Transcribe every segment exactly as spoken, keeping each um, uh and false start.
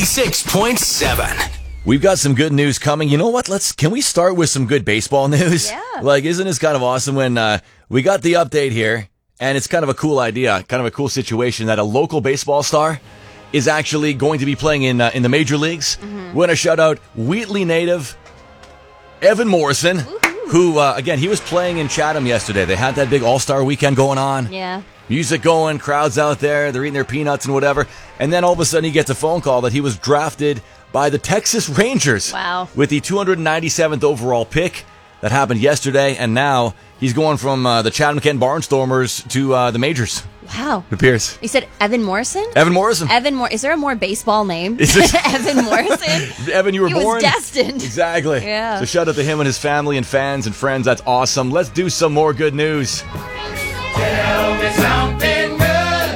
six point seven. We've got some good news coming. You know what? Let's can we start with some good baseball news? Yeah. Like, isn't this kind of awesome when uh, we got the update here, and it's kind of a cool idea, kind of a cool situation that a local baseball star is actually going to be playing in uh, in the major leagues. Mm-hmm. We want to shout out Wheatley native Evan Morrison, Woo-hoo. who uh, again he was playing in Chatham yesterday. They had that big All-Star weekend going on. Yeah. Music going, crowds out there, they're eating their peanuts and whatever. And then all of a sudden he gets a phone call that he was drafted by the Texas Rangers. Wow. With the two hundred ninety-seventh overall pick. That happened yesterday, and now he's going from uh, the Chatham-Kent Barnstormers to uh, the majors. Wow. It appears. You said Evan Morrison? Evan Morrison. Evan Mor- Is there a more baseball name? Is it- Evan Morrison? Evan, you were he born. He was destined. Exactly. Yeah. So shout out to him and his family and fans and friends. That's awesome. Let's do some more good news. Tell me something good.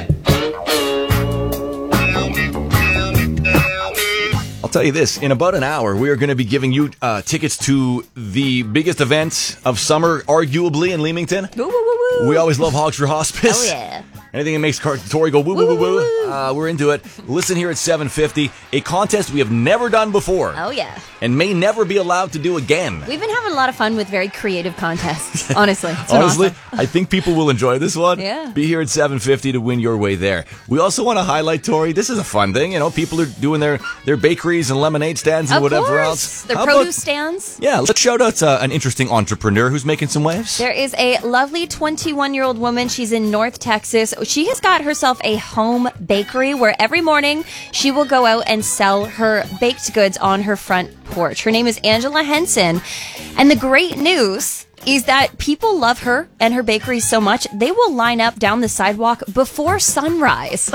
I'll tell you this, in about an hour, we are going to be giving you uh, tickets to the biggest event of summer, arguably, in Leamington. Woo, woo, woo, woo. We always love Hawkesbury Hospice. Oh, yeah. Anything that makes Tori go woo, woo, woo, woo, woo. Uh, we're into it. Listen here at seven fifty, a contest we have never done before. Oh, yeah. And may never be allowed to do again. We've been having a lot of fun with very creative contests, honestly. It's been Honestly, awesome. I think people will enjoy this one. Yeah. Be here at seven fifty to win your way there. We also want to highlight, Tori, this is a fun thing. You know, people are doing their, their bakeries and lemonade stands and Of whatever course. else. Their How produce about- stands. Yeah, let's shout out uh, an interesting entrepreneur who's making some waves. There is a lovely twenty-one-year-old woman. She's in North Texas. She has got herself a home bakery where every morning she will go out and sell her baked goods on her front porch. Her name is Angela Henson. And the great news is that people love her and her bakery so much, they will line up down the sidewalk before sunrise.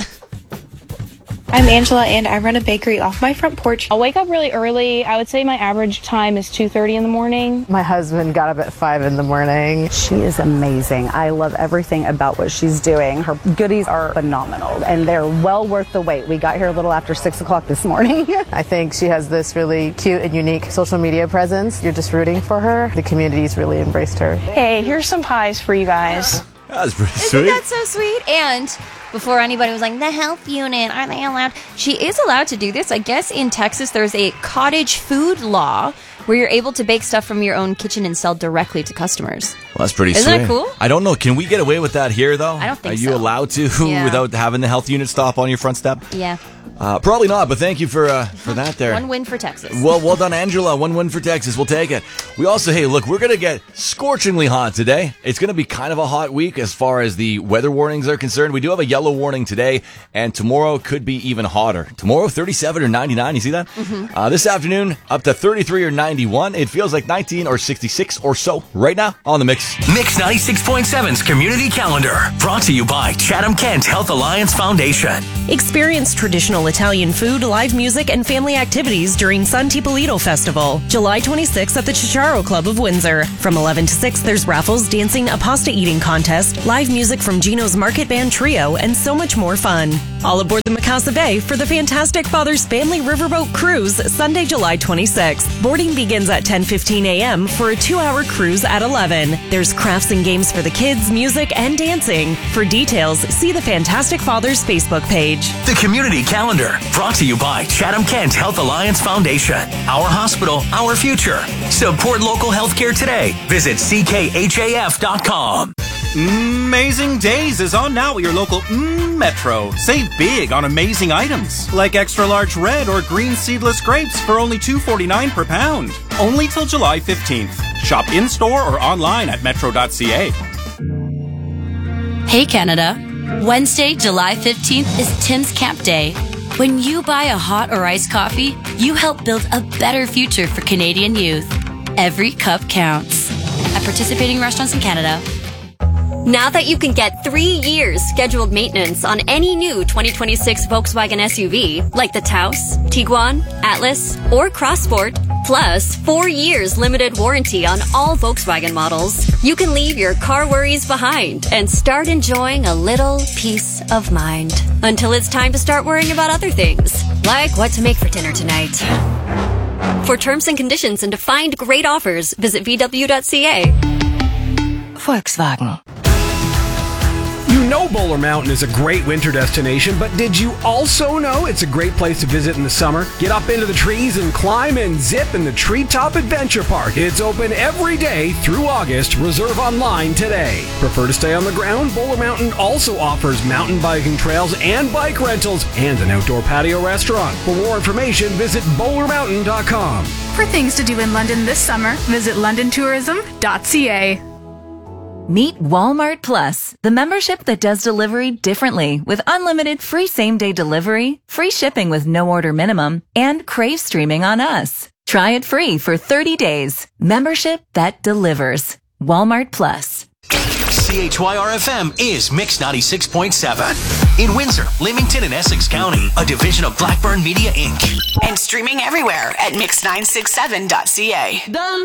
I'm Angela, and I run a bakery off my front porch. I'll wake up really early. I would say my average time is two thirty in the morning. My husband got up at five in the morning. She is amazing. I love everything about what she's doing. Her goodies are phenomenal, and they're well worth the wait. We got here a little after six o'clock this morning. I think she has this really cute and unique social media presence. You're just rooting for her. The community's really embraced her. Hey, here's some pies for you guys. That's pretty Isn't sweet. that so sweet? And before anybody was like, the health unit, are they allowed? She is allowed to do this. I guess in Texas there's a cottage food law where you're able to bake stuff from your own kitchen and sell directly to customers. Well, that's pretty Isn't sweet. that cool? I don't know. Can we get away with that here, though? I don't think Are you so. allowed to Yeah. without having the health unit stop on your front step? Yeah. Uh, probably not, but thank you for uh, for that there. One win for Texas. Well, well done, Angela. One win for Texas. We'll take it. We also, hey, look, we're going to get scorchingly hot today. It's going to be kind of a hot week as far as the weather warnings are concerned. We do have a yellow warning today, and tomorrow could be even hotter. Tomorrow, thirty-seven or ninety-nine. You see that? Mm-hmm. Uh, this afternoon, up to thirty-three or ninety-one. It feels like nineteen or sixty-six or so right now on the Mix. Mix ninety-six point seven's Community Calendar. Brought to you by Chatham-Kent Health Alliance Foundation. Experience traditional Italian food, live music, and family activities during San Tipolito Festival, July twenty-sixth at the Chicharo Club of Windsor. From eleven to six, there's raffles, dancing, a pasta eating contest, live music from Gino's Market Band Trio, and so much more fun. All aboard the Mikasa Bay for the fantastic Father's Family Riverboat Cruise, Sunday, July twenty-sixth. Boarding begins at ten fifteen a.m. for a two-hour cruise at eleven. There's crafts and games for the kids, music, and dancing. For details, see the Fantastic Fathers Facebook page. The Community Calendar. Brought to you by Chatham-Kent Health Alliance Foundation. Our hospital, our future. Support local healthcare today. Visit C K H A F dot com. Amazing Days is on now at your local mm, Metro. Save big on amazing items like extra large red or green seedless grapes for only two forty-nine per pound. Only till July fifteenth. Shop in store or online at metro dot c a. Hey Canada, Wednesday, July fifteenth is Tim's Camp Day. When you buy a hot or iced coffee, you help build a better future for Canadian youth. Every cup counts. At participating restaurants in Canada. Now that you can get three years scheduled maintenance on any new twenty twenty-six Volkswagen S U V, like the Taos, Tiguan, Atlas, or Crossport, plus four years limited warranty on all Volkswagen models, you can leave your car worries behind and start enjoying a little peace of mind. Until it's time to start worrying about other things, like what to make for dinner tonight. For terms and conditions and to find great offers, visit v w dot c a. Volkswagen. You know Bowler Mountain is a great winter destination, but did you also know it's a great place to visit in the summer? Get up into the trees and climb and zip in the Treetop Adventure Park. It's open every day through August. Reserve online today. Prefer to stay on the ground? Bowler Mountain also offers mountain biking trails and bike rentals and an outdoor patio restaurant. For more information, visit bowler mountain dot com. For things to do in London this summer, visit london tourism dot c a. Meet Walmart Plus, the membership that does delivery differently with unlimited free same-day delivery, free shipping with no order minimum, and Crave streaming on us. Try it free for thirty days. Membership that delivers. Walmart Plus. C H Y R F M is Mix ninety-six point seven. In Windsor, Leamington, and Essex County, a division of Blackburn Media, Incorporated. And streaming everywhere at mix nine six seven dot c a.